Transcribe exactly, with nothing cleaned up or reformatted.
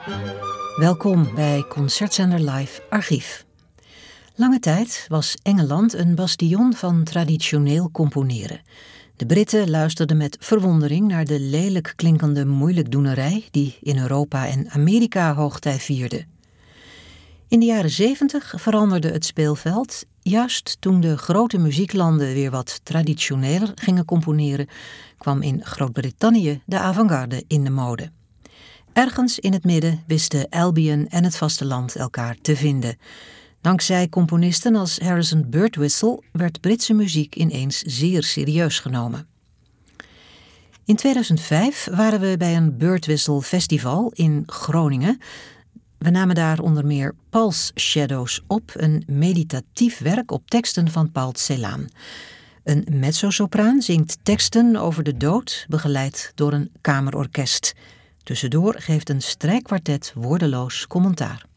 Welkom bij Concertzender Live Archief. Lange tijd was Engeland een bastion van traditioneel componeren. De Britten luisterden met verwondering naar de lelijk klinkende moeilijkdoenerij die in Europa en Amerika hoogtij vierde. In de jaren zeventig veranderde het speelveld, juist toen de grote muzieklanden weer wat traditioneler gingen componeren, kwam in Groot-Brittannië de avant-garde in de mode. Ergens in het midden wisten Albion en het vasteland elkaar te vinden. Dankzij componisten als Harrison Birtwistle werd Britse muziek ineens zeer serieus genomen. In tweeduizend vijf waren we bij een Birtwistle festival in Groningen. We namen daar onder meer Pulse Shadows op, een meditatief werk op teksten van Paul Celan. Een mezzosopraan zingt teksten over de dood, begeleid door een kamerorkest. Tussendoor geeft een strijkkwartet woordeloos commentaar.